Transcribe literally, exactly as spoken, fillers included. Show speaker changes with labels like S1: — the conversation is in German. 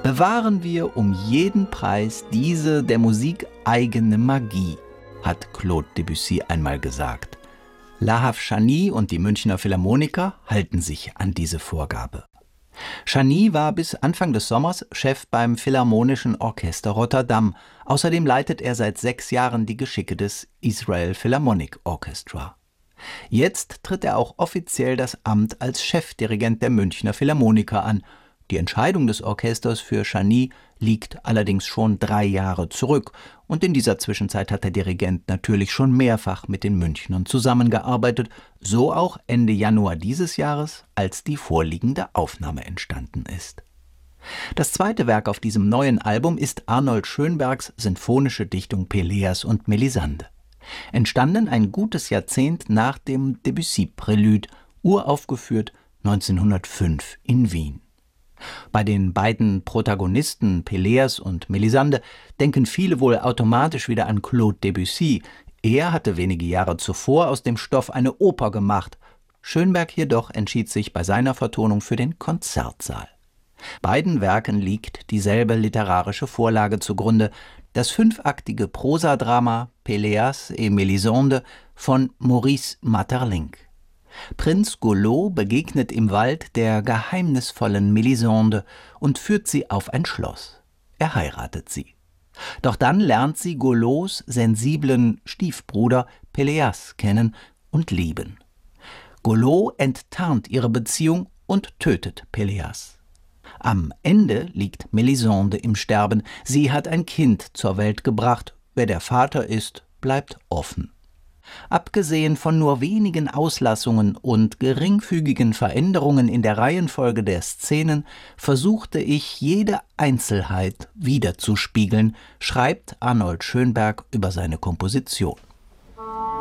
S1: Bewahren wir um jeden Preis diese der Musik eigene Magie, hat Claude Debussy einmal gesagt. Lahav Chani und die Münchner Philharmoniker halten sich an diese Vorgabe. Chani war bis Anfang des Sommers Chef beim Philharmonischen Orchester Rotterdam. Außerdem leitet er seit sechs Jahren die Geschicke des Israel Philharmonic Orchestra. Jetzt tritt er auch offiziell das Amt als Chefdirigent der Münchner Philharmoniker an. Die Entscheidung des Orchesters für Chani liegt allerdings schon drei Jahre zurück und in dieser Zwischenzeit hat der Dirigent natürlich schon mehrfach mit den Münchnern zusammengearbeitet, so auch Ende Januar dieses Jahres, als die vorliegende Aufnahme entstanden ist. Das zweite Werk auf diesem neuen Album ist Arnold Schönbergs sinfonische Dichtung Peleas und Melisande. Entstanden ein gutes Jahrzehnt nach dem Debussy-Prälude, uraufgeführt neunzehnhundertfünf in Wien. Bei den beiden Protagonisten Peleas und Melisande denken viele wohl automatisch wieder an Claude Debussy. Er hatte wenige Jahre zuvor aus dem Stoff eine Oper gemacht. Schönberg jedoch entschied sich bei seiner Vertonung für den Konzertsaal. Beiden Werken liegt dieselbe literarische Vorlage zugrunde, das fünfaktige Prosadrama Peleas et Mélisande von Maurice Maeterlinck. Prinz Golot begegnet im Wald der geheimnisvollen Melisande und führt sie auf ein Schloss. Er heiratet sie. Doch dann lernt sie Golots sensiblen Stiefbruder Peleas kennen und lieben. Golot enttarnt ihre Beziehung und tötet Peleas. Am Ende liegt Melisande im Sterben. Sie hat ein Kind zur Welt gebracht. Wer der Vater ist, bleibt offen. Abgesehen von nur wenigen Auslassungen und geringfügigen Veränderungen in der Reihenfolge der Szenen versuchte ich, jede Einzelheit wiederzuspiegeln, schreibt Arnold Schönberg über seine Komposition.